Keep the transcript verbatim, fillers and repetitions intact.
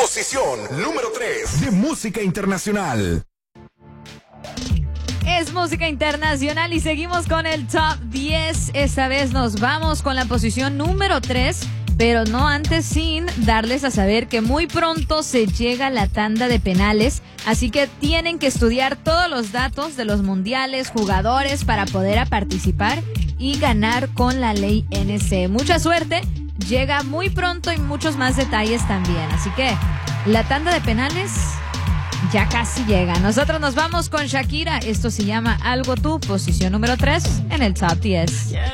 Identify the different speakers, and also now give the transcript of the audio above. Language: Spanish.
Speaker 1: Posición número tres de música internacional.
Speaker 2: Es música internacional y seguimos con el top diez. Esta vez nos vamos con la posición número tres, pero no antes sin darles a saber que muy pronto se llega la tanda de penales, así que tienen que estudiar todos los datos de los mundiales, jugadores para poder participar y ganar con la ley N C. Mucha suerte, llega muy pronto y muchos más detalles también, así que la tanda de penales ya casi llega. Nosotros nos vamos con Shakira. Esto se llama Algo Tú, posición número tres en el top diez.